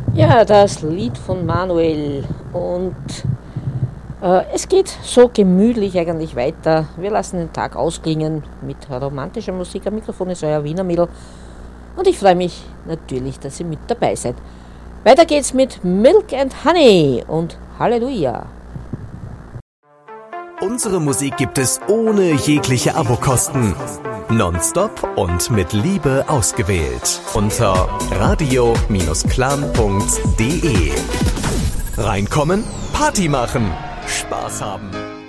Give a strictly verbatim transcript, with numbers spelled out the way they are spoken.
Ja, das Lied von Manuel. Und äh, es geht so gemütlich eigentlich weiter. Wir lassen den Tag ausklingen mit romantischer Musik. Am Mikrofon ist euer Wiener Mädel. Und ich freue mich natürlich, dass ihr mit dabei seid. Weiter geht's mit Milk and Honey und Halleluja. Unsere Musik gibt es ohne jegliche Abokosten. Nonstop und mit Liebe ausgewählt. Unter radio clan punkt de. Reinkommen, Party machen, Spaß haben.